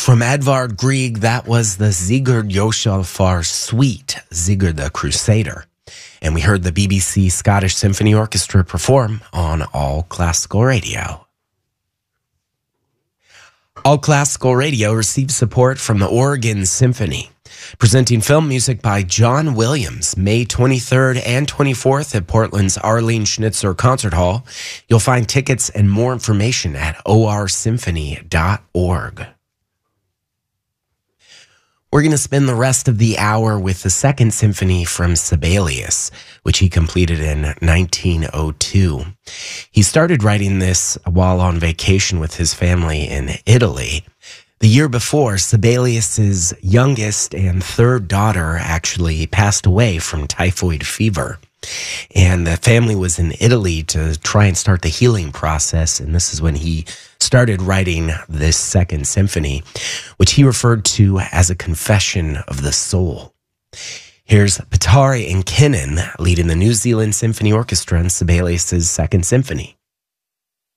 From Edvard Grieg, that was the Sigurd Josefar Suite, Sigurd the Crusader. And we heard the BBC Scottish Symphony Orchestra perform on All Classical Radio. All Classical Radio receives support from the Oregon Symphony, presenting film music by John Williams, May 23rd and 24th at Portland's Arlene Schnitzer Concert Hall. You'll find tickets and more information at orsymphony.org. We're going to spend the rest of the hour with the Second Symphony from Sibelius, which he completed in 1902. He started writing this while on vacation with his family in Italy. The year before, Sibelius's youngest and third daughter actually passed away from typhoid fever. And the family was in Italy to try and start the healing process. And this is when he started writing this Second Symphony, which he referred to as a confession of the soul. Here's Patari and Kinnan leading the New Zealand Symphony Orchestra in Sibelius's Second Symphony.